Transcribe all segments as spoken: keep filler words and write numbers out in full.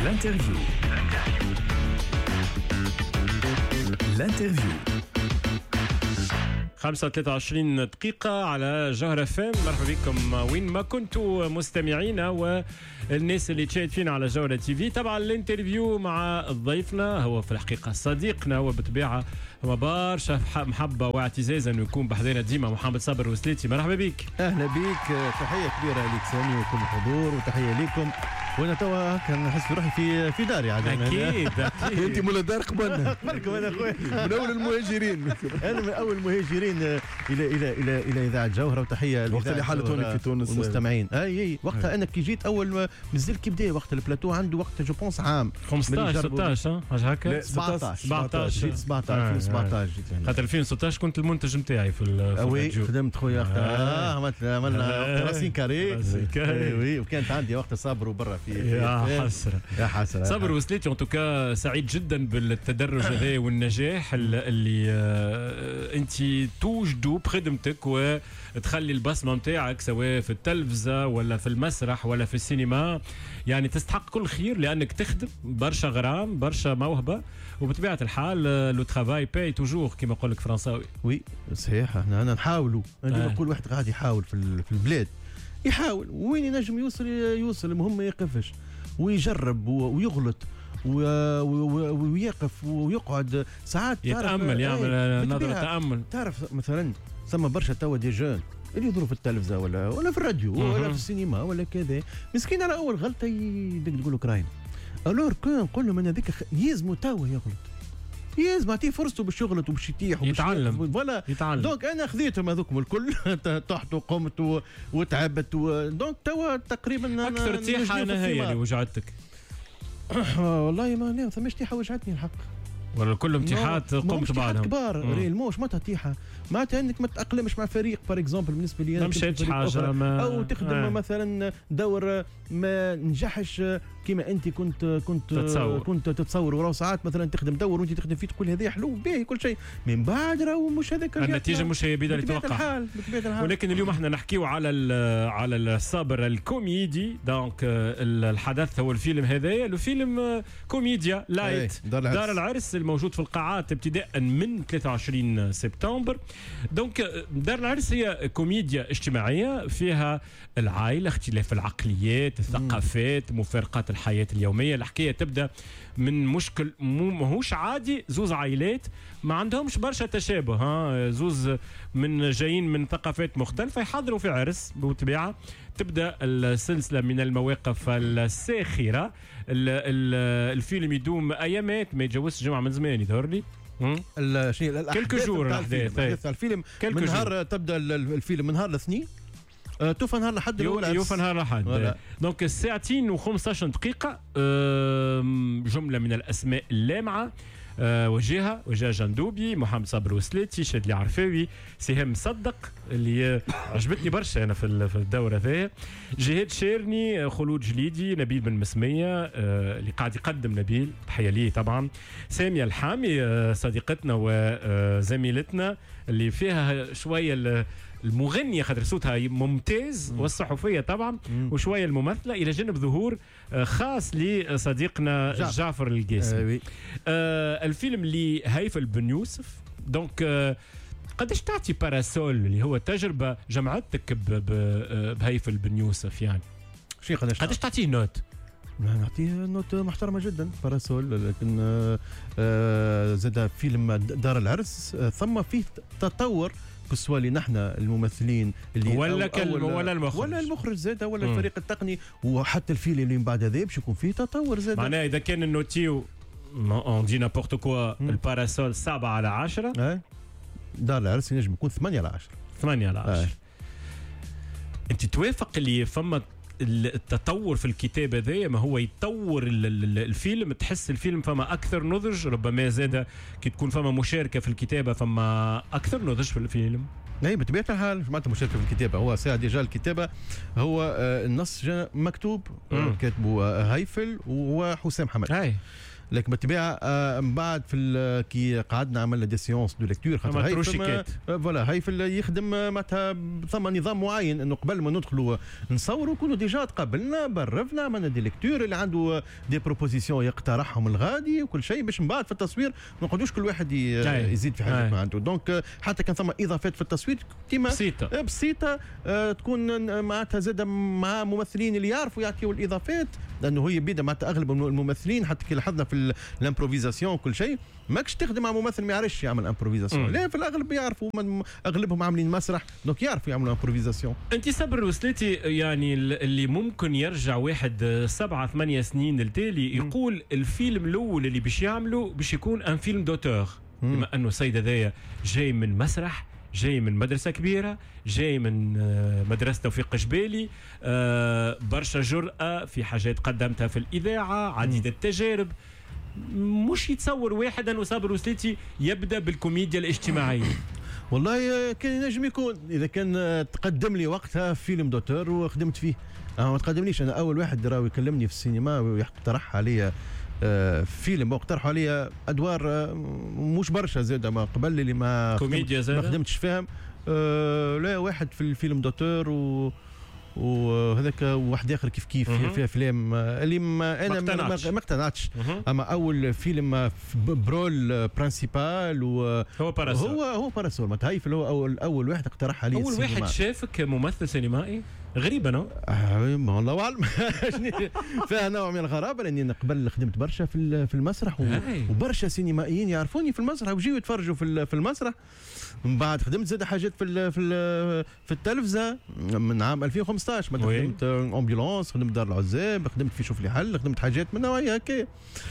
L'interview. L'interview. خمسة وثلاثة وعشرين دقيقة على جوهرة فام. مرحبا بكم وين ما كنتوا مستمعينا والناس اللي تشاهد فينا على جوهرة تي في. طبعا الانترفيو مع ضيفنا هو في الحقيقة صديقنا وبطبيعة هو برشا محبة واعتزاز انه يكون بحذانا ديما محمد صابر وسليتي. مرحبا بك. اهلا بك، تحية كبيرة لك سامي وكل الحضور وتحية لكم. وانا توا كنحس روحي في في داري عاد. اكيد اكيد انت مولا دار قبلنا قبلكم انا خويا من اول المهاجرين. انا من اول المهاجرين الى الى الى الى اذاعه جوهره. وتحيه وقت اللي حالتوني في تونس المستمعين. اي اي وقتها انا كي جيت اول مازال كي بدا وقت البلاتو عنده وقت جو بونس عام خمسطاش ستطاش ها حاجه هكا سبعطاش سبعطاش جيت سبعطاش ألفين وسبعطاش جيت خاطر ألفين وستطاش كنت المنتج نتاعي في الفيديو. خدمت خويا وقتها عملت عملنا راسين كاري. وي وكانت عندي وقت صابر وبرا في يا حسره يا حسره صابر وسليتي. ان توكا سعيد جدا بالتدرج هذا والنجاح اللي انت توجدوا بخدمتك وتخلي البصمه نتاعك سواء في التلفزه ولا في المسرح ولا في السينما. يعني تستحق كل خير لانك تخدم برشا غرام برشا موهبه وبطبيعه الحال لو ترافاي باي توجور كما يقول لك فرنساوي. وي صحيح. احنا انا نحاولوا. انا نقول واحد قاعد يحاول في في البلاد يحاول وين ينجم يوصل يوصل. المهم ما يقفش ويجرب ويغلط ويقف ويقعد ساعات يتامل يعمل نظره تامل. تعرف مثلا ثم برشا توا دي جون اللي يدوروا في التلفزه ولا ولا في الراديو ولا في السينما ولا كذا مسكين على اول غلطه يدق تقول له كرايم. الور كان نقول له من هذيك يلزموا توا يغلط يلزم اعطيه فرصته باش يغلط وباش يتيح يتعلم ولا يتعلم. دونك انا خذيتهم هذوكم الكل طحت وقمت وتعبت دونك توا تقريبا اكثر تيحه انا هي اللي وجعتك. والله ما لا ثماش تيحه وجعتني الحق ولا كل امتحانات قمت بعدهم كبار ريل موش ما تيحه معناتها انك ما تاقلمش مع فريق بار اكزومبل. بالنسبه لي ما مشيتش حاجه ما او تخدم آه. مثلا دور ما نجحش كما انت كنت كنت تتصور. كنت تتصور وراه ساعات مثلا تخدم دور وانت تخدم فيه تقول هذا حلو باهي كل شيء من بعد راهو مش هذاك النتيجه مش هي بدايه التوقع. ولكن اليوم احنا نحكيو على على الصابر الكوميدي. دونك الحدث هو الفيلم هذايا الفيلم كوميديا لايت دار العرس, دار العرس الموجود في القاعات ابتداء من ثلاثة وعشرين سبتمبر. دونك دار العرس هي كوميديا اجتماعيه فيها العائله اختلاف العقليات الثقافات مفارقات الحياه اليوميه. الحكايه تبدا من مشكل مو ماهوش عادي. زوز عائلات ما عندهمش برشا تشابه ها زوز من جايين من ثقافات مختلفه يحضروا في عرس بالطبيعه. تبدا السلسله من المواقف الساخره. الفيلم يدوم ايامات ما يتجاوزش جمعه من زمان يظهر لي كلكو جور الاحداث الفيلم من نهار تبدا الفيلم من نهار الاثنين توفى نهار لحد الاول يوفى نهار لحد. دونك ساعتين وخمسطاش دقيقه. جمله من الاسماء اللامعه. أه وجهها وجه جندوبي محمد صابر وسليتي شادلي عرفاوي سهام مصدق اللي عجبتني برشا انا في في الدوره هذه. جهاد شيرني خلود جليدي نبيل بن مسميه أه اللي قاعد يقدم نبيل تحيه ليه طبعا. ساميه الحامي أه صديقتنا وزميلتنا اللي فيها شويه المغنية خاطر صوتها ممتاز والصحفية طبعا وشوية الممثلة إلى جانب ظهور خاص لصديقنا جعفر, جعفر القاسمي. آه الفيلم لهيفل بن يوسف. دونك آه قديش تعطي باراسول اللي هو تجربة جمعتك بهيفل بن يوسف يعني شي قديش قديش تعطيه نوت؟ نعطيه نوت محترمة جدا باراسول. لكن آه زاد فيلم دار العرس آه ثم فيه تطور سواء لي نحن الممثلين اللي ولا كلمه ولا المخرج ولا المخرج زاد ولا مم. الفريق التقني وحتى الفيلم اللي من بعد هذا باش يكون فيه تطور زاد. معناها اذا كان النوتيو اون دي نابورت كوا الباراسول سبعة على عشرة اه. دار العرس ينجم يكون ثمانية على عشرة ثمانية على عشرة. اه. انت توافق اللي فما التطور في الكتابه ذي ما هو يتطور الفيلم تحس الفيلم فما اكثر نضج ربما زاد كي تكون فما مشاركه في الكتابه فما اكثر نضج في الفيلم. اي بطبيعه الحال معناتها مشاركه في الكتابه هو ساعه ديجا الكتابه هو آه النص جا مكتوب آه كاتبه آه هيفل وحسام حمد. هاي لكن بالطبيعه آه من بعد في كي قعدنا عملنا دي سيونس دو ليكتور خاطر هاي فوالا هاي في يخدم معناتها ثم نظام معين انه قبل ما ندخلوا نصوروا نكونوا ديجا تقابلنا برفنا عملنا دي ليكتور اللي عنده دي بروبوزيسيون يقترحهم الغادي وكل شيء باش من بعد في التصوير ما نقعدوش كل واحد يزيد في حاجه ما عنده. دونك حتى كان ثم اضافات في التصوير كيما بسيطه بسيطه آه تكون معناتها زاد مع ممثلين اللي يعرفوا يعطيوا الاضافات لانه هي بدا معناتها اغلب الممثلين حتى كي لاحظنا في الامبروفيزاسيون كل شيء ماكش تخدم مع ممثل ما يعرفش يعمل امبروفيزاسيون لا في الاغلب يعرفوا اغلبهم عاملين مسرح دونك يعرفوا يعملوا امبروفيزاسيون. انت صبر وصلتي يعني اللي ممكن يرجع واحد سبعة ثمانية سنين للتالي يقول الفيلم الاول اللي باش يعمله باش يكون ان فيلم دوتور بما انه السيد هذايا جاي من مسرح جاي من مدرسة كبيرة جاي من مدرسة توفيق جبالي برشا جرأة في حاجات قدمتها في الإذاعة عديد التجارب مش يتصور واحد أنه صابر وسليتي يبدأ بالكوميديا الاجتماعية. والله كان ينجم يكون إذا كان تقدم لي وقتها فيلم دوتور وخدمت فيه أه ما تقدمليش أنا أول واحد راهو يكلمني في السينما ويقترح عليا فيلم واقترحوا عليا ادوار مش برشا زاد ما قبل اللي ما كوميديا زاد ما خدمتش فيهم أه لا واحد في الفيلم دوتور و وهذاك واحد اخر كيف كيف في افلام اللي ما انا ما اقتنعتش اما اول فيلم برول برانسيبال هو باراسول هو هو باراسول ما تهيف اللي هو اول اول واحد اقترح عليه اول واحد شافك ممثل سينمائي غريبه نو آه والله اعلم فيها نوع من الغرابه لاني قبل خدمت برشا في في المسرح وبرشا سينمائيين يعرفوني في المسرح ويجيو يتفرجوا في في المسرح. من بعد خدمت زاد حاجات في ال في ال في التلفزه من عام ألفين وخمسطاش ما خدمت امبيلونس خدمت دار العزاب خدمت في شوف لي حل خدمت حاجات من نوعيه هكا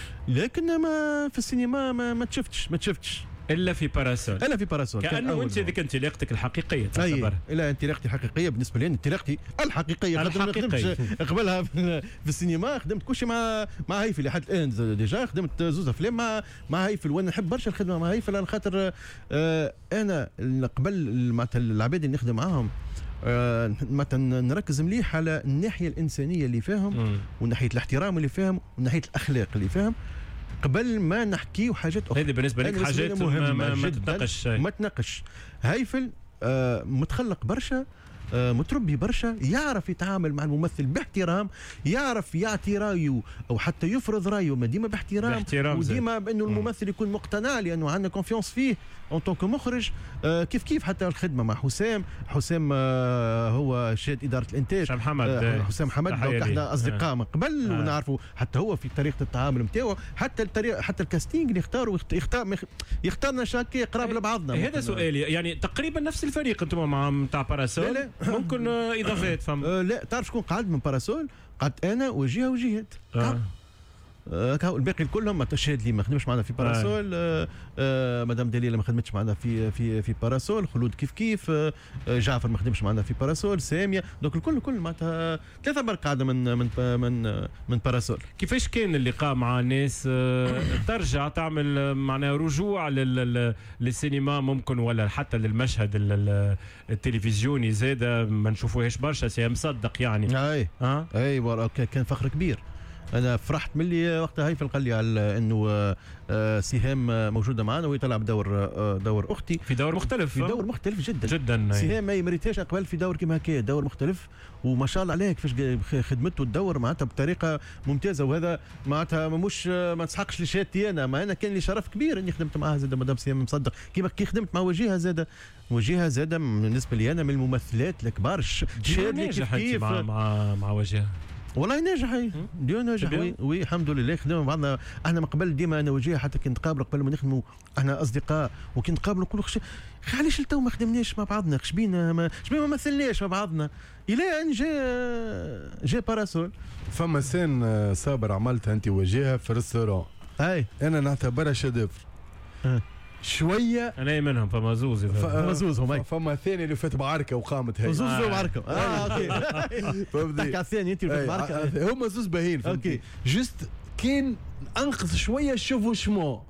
لكن ما في السينما ما ما تشفتش ما تشفتش الا في باراسول الا في باراسول كانه انت هذيك انطلاقتك الحقيقيه تعتبر لا انطلاقتي الحقيقيه بالنسبه لي انطلاقتي الحقيقيه خاطر ما خدمتش قبلها في السينما خدمت كلشي مع مع هيفل لحد الان ديجا خدمت زوز افلام مع مع هيفل وانا نحب برشا الخدمه مع هيفل على خاطر آه انا قبل معناتها العباد اللي نخدم معاهم آه مثلا نركز مليح على الناحيه الانسانيه اللي فيهم وناحيه الاحترام اللي فيهم وناحيه الاخلاق اللي فيهم قبل ما نحكيو حاجات اخرى. هذه بالنسبه لك حاجات مهمه ما, ما جدا تتناقش ما تناقش. هيفل آه متخلق برشا آه متربي برشا يعرف يتعامل مع الممثل باحترام يعرف يعطي رايه او حتى يفرض رايه ما ديما باحترام, باحترام وديما بانه الممثل يكون مقتنع لانه عندنا كونفيونس فيه اون طونك مخرج آه كيف كيف حتى الخدمه مع حسام حسام آه هو شاد اداره الانتاج حسام حمد آه حسام حمد احنا اصدقاء من قبل آه. ونعرفوا حتى هو في طريقه التعامل نتاعو حتى الطريقه حتى الكاستينغ اللي يختاروا يختار يختارنا شاكي قراب لبعضنا. هذا سؤالي يعني تقريبا نفس الفريق انتم مع نتاع باراسول لا لا. ممكن اضافات فهم آه لا تعرف شكون قعد من باراسول قعدت انا وجهه وجهات آه. آه الباقي كلهم ما تشهد لي ما خدمش معنا في باراسول آه آه مدام دليله ما خدمتش معنا في في في باراسول خلود كيف كيف آه جعفر ما خدمش معنا في باراسول ساميه دونك الكل الكل معناتها ثلاثه برك قاعده من من من من باراسول. كيفاش كان اللقاء مع الناس آه ترجع تعمل معناها رجوع للسينما ممكن ولا حتى للمشهد التلفزيوني زاد ما نشوفوهاش برشا سي مصدق يعني اي اه اي كان فخر كبير. انا فرحت ملي وقتها هيفل قال لي على انه سهام موجوده معنا وهي تلعب دور دور اختي في دور مختلف في دور مختلف جدا جدا سهام ما يمريتهاش قبل في دور كيما هكا دور مختلف وما شاء الله عليه كيفاش خدمته الدور معناتها بطريقه ممتازه وهذا معناتها مش ما تسحقش لشهادتي انا ما انا كان لي شرف كبير اني خدمت معها زاد مدام سهام مصدق كيما كي خدمت مع وجيهه زاد وجيهه زاد بالنسبه لي انا من الممثلات الكبار شاد لي كيف كيف مع مع, مع وجيهه والله ناجح هي ديو ناجح وي وي الحمد لله خدمنا بعضنا احنا من قبل ديما انا وجيه حتى كي نتقابلوا قبل ما نخدموا احنا اصدقاء وكي نتقابلوا نقولوا خش علاش تو ما خدمناش مع بعضنا خش بينا ما شبينا ما مثلناش مع بعضنا الى ان جا جا باراسول. فما سين صابر عملتها انت وجيهها في ريستورون اي انا نعتبرها شديفر أه. شويه انا منهم فما زوز فما زوز هم فما ثاني اللي فات بعركه وقامت هي زوز آه. بعركه اه اوكي تحكي على الثاني انت اللي فات بعركه هم زوز باهين اوكي جست كان انقذ شويه الشوفوشمون اه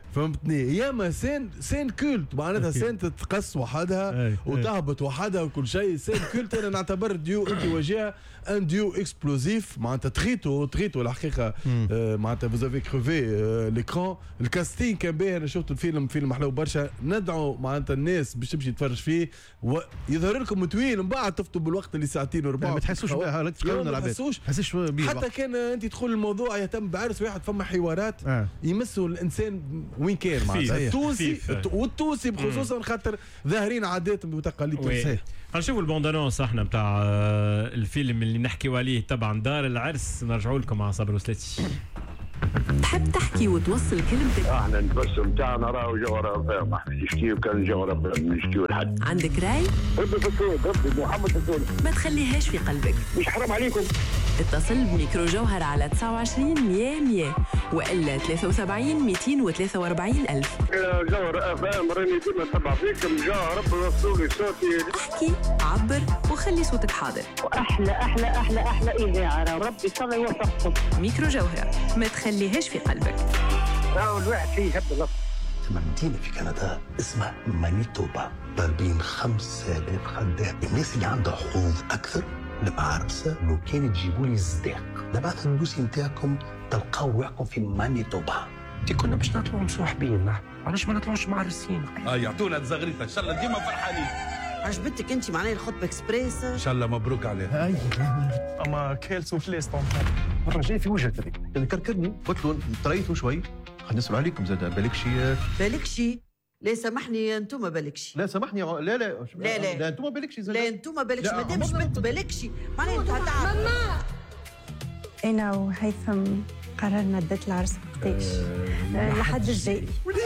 فهمتني؟ ياما سين سين كولت معناتها سين تتقص وحدها وتهبط وحدها وكل شيء. سين كولت انا نعتبر ديو انت وجهها ان ديو اكسبلوزيف معناتها تغيتوا تغيتوا الحقيقه. آه معناتها فوزافي كروفي آه ليكران. الكاستين كان باهي، انا شفت الفيلم فيلم محلو برشا. ندعو معناتها الناس باش تمشي تتفرج فيه ويظهر لكم طويل من بعد تفطوا بالوقت اللي ساعتين وربع. ما تحسوش بها ما تحسوش حتى كان انت تدخل الموضوع يهتم بعرس واحد فما حوارات آه. يمسوا الانسان وين كان معناتها التونسي والتونسي بخصوصا خاطر ظاهرين عادات وتقاليد تونسيه. نشوفوا البوندانونس احنا بتاع الفيلم اللي نحكيو عليه تبع دار العرس. نرجعوا لكم مع صبر وسلاتي. تحب تحكي وتوصل كلمتك؟ احنا التبسم تاعنا راهو جوهره فاهم. نشكيو كان جوهره نشكيو لحد. عندك راي؟ ربي في الصوت، ربي محمد في الصوت. ما تخليهاش في قلبك. مش حرام عليكم. اتصل بميكرو جوهر على تسعة وعشرين مية مية والا ثلاثة وسبعين مئتين وثلاثة وأربعين ألف. يا جوهر افهم راني ديما نتبع فيكم. جا ربي وصلوا صوتي. احكي عبر وخلي صوتك حاضر. واحلى احلى احلى احلى اذاعه. ربي صلى يوفقكم. ميكرو جوهر ما تخليهاش في قلبك. راهو الواحد فيه هبه. ثم مدينة في كندا اسمها مانيتوبا، ضاربين خمسة آلاف خدام. الناس اللي عندها حظوظ أكثر نبقى عارسة لو كان تجيبوا لي الصداق. نبعث النوسي نتاعكم تلقاو روحكم في مانيتوبا. دي كنا باش نطلعوا مصاحبين، علاش ما نطلعوش معرسين؟ اه يعطونا تزغريطة ان شاء الله ديما فرحانين. عجبتك انت معناها الخطبه اكسبريس؟ ان شاء الله مبروك عليها. هاي اما كيل سوفلي ستونفون مرة جاي في وجهك هذيك. كان كركرني قلت له طريتوا شوي. خلينا نسمع عليكم زاد بالك شي. بالك شي؟ لا سامحني انتم بالك شي. لا سامحني لا لا لا لا, لا انتم بالك شي زاد. لا انتم بالك شي مادامش بنت بالك شي معناها انت هتعرف. ماما انا وهيثم قررنا الدات العرس قداش لحد الجاي.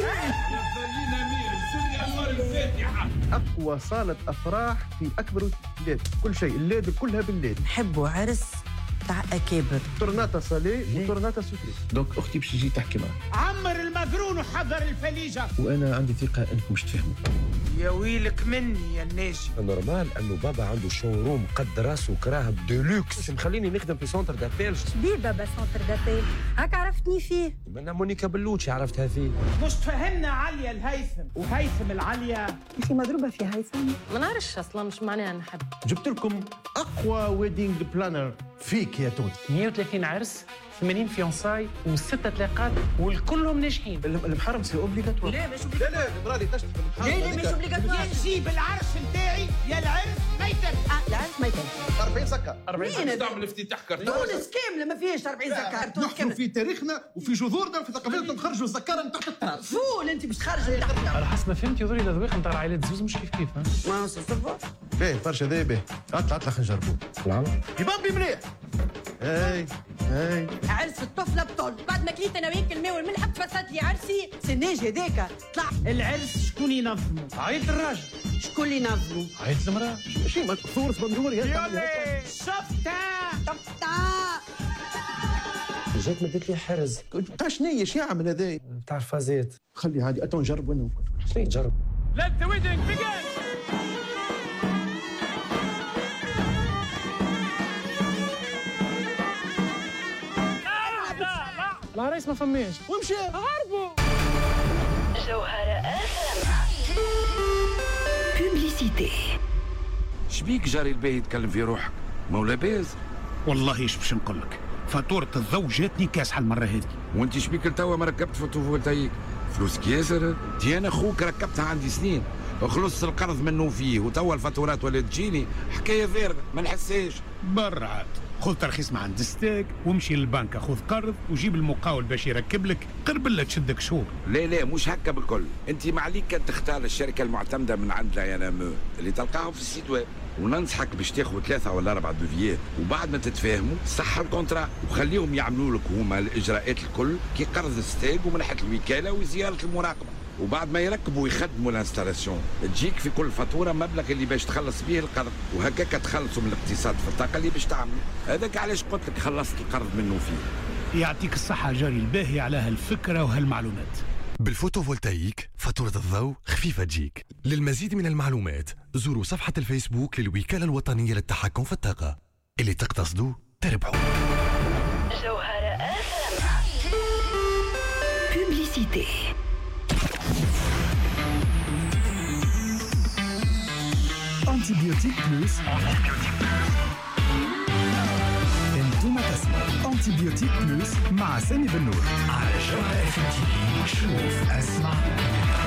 اقوى صاله افراح في اكبر بلاد. كل شيء الليل كلها بالليل. نحبوا عرس تاع اكابر. تورناتا سالي وتورناتا سكري. دونك اختي باش تجي تحكي معك. عمر المقرون وحضر الفليجه. وانا عندي ثقه انكم باش تفهموا. يا ويلك مني يا الناجي. نورمال انه بابا عنده شوروم قد راسه كراه ديلوكس. مخليني نخدم في سونتر دابيل. شبيه بابا سونتر دابيل؟ هاك عرفتني فيه. انا مونيكا بلوتشي عرفتها فيه. مش تفهمنا عليا الهيثم وهيثم العليا. انت مضروبه في هيثم؟ ما نعرفش اصلا مش معناها نحب. جبت لكم اقوى ويدينج بلانر فيك يا تونس. مئة وثلاثين عرس، ثمانين فيونساي وستة طلاقات والكلهم ناجحين. المحرم سي اوبليغاتوار. لا مش لا لا المرالي تشتغل المحرم. لا لا مش اوبليغاتوار. يا نجيب العرس نتاعي يا العرس ما يتم. اه العرس ما يتم. أربعين سكه. أربعين تعمل افتتاح كرتون. تونس كامله ما فيهاش أربعين سكه. نحن في تاريخنا وفي جذورنا وفي ثقافتنا نخرجوا الزكاره من تحت التراب. فول انت باش تخرج من تحت. على حسب ما فهمت يظهر لي الذويق نتاع عائلات زوز مش كيف كيف. ما صفر. باهي فرشه ذي باهي. اطلع اطلع خلينا نجربوه. نعم. يبان مليح. هاي هاي عرس الطفله بطل. بعد ما كليت انا وياك الماء والملح تفسدت لي عرسي. سناج هذاك طلع. العرس شكون ينظمه؟ عائلة الراجل. شكون اللي ينظمه؟ عائلة المرأة. ماشي ثورة بندوري. يولي شفتها شفتها. جات مدت لي حرز. تاع شنيا شو يعمل هذا؟ بتاع الفازات. خلي عادي اتو نجرب انا. شنو تجرب؟ Let the wedding begin. العريس ما فماش ومشى هربوا. جوهرة اف ام. بوبليسيتي. شبيك جاري الباهي يتكلم في روحك؟ مولا باز. والله ايش باش نقول لك، فاتورة الضوء جاتني كاسحة المرة هذه. وانت شبيك لتوا ما ركبت فوتوفولتايك؟ فلوسك ياسر. دي انا خوك ركبتها عندي سنين وخلصت القرض منه فيه وتوا الفاتورات ولا تجيني حكايه فارغه ما نحساش. برعت خذ ترخيص مع عند وامشي للبنك خذ قرض وجيب المقاول باش يركب لك قربله تشدك شهور. لا لا مش هكا بالكل. انت ما عليك كان تختار الشركه المعتمده من عند لا ينام اللي تلقاهم في السيت ويب، وننصحك باش تاخذ ثلاثه ولا اربعه دوفيات وبعد ما تتفاهموا صح الكونترا وخليهم يعملوا لك هما الاجراءات الكل كي قرض ستاج ومن ناحيه الوكاله وزياره المراقبه، وبعد ما يركبوا ويخدموا الانستالاسيون تجيك في كل فاتوره مبلغ اللي باش تخلص به القرض، وهكاك تخلصوا من الاقتصاد في الطاقه اللي باش تعملوا. هذاك علاش قلت لك خلصت القرض منه فيه. يعطيك الصحه جاري الباهي على هالفكره وهالمعلومات. بالفوتوفولتايك فاتورة الضوء خفيفة تجيك. للمزيد من المعلومات زوروا صفحة الفيسبوك للوكالة الوطنية للتحكم في الطاقة. اللي تقتصدوا تربحوا. جوهرة اف ام. بوبليسيتي. أنتيبيوتيك بلوس. انتم تسمعوا أنتيبيوتيك بلوس مع سامي بن نور على جوهرة اف ام تي في. شوف اسمع